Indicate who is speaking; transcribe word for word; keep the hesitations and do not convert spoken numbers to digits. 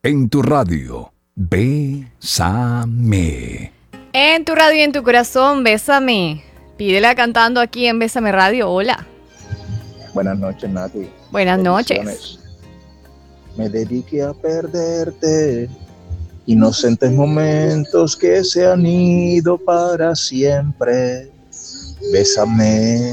Speaker 1: En tu radio, Bésame.
Speaker 2: En tu radio y en tu corazón, Bésame. Pídela cantando aquí en Bésame Radio. Hola.
Speaker 3: Buenas noches, Nati.
Speaker 2: Buenas noches.
Speaker 3: Me dediqué a perderte, inocentes momentos que se han ido para siempre. Bésame.